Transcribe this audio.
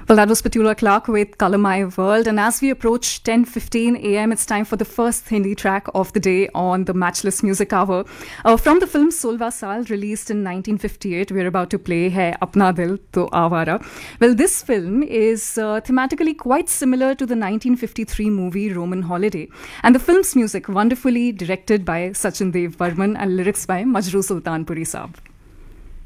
Well, that was Petula Clark with Color My World. And as we approach 10:15 a.m., it's time for the first Hindi track of the day on the Matchless Music Hour. From the film Solva Saal, released in 1958, we're about to play Hai Apna Dil To Awara. Well, this film is thematically quite similar to the 1953 movie Roman Holiday. And the film's music wonderfully directed by Sachin Dev Burman and lyrics by Majroo Sultanpuri Saab.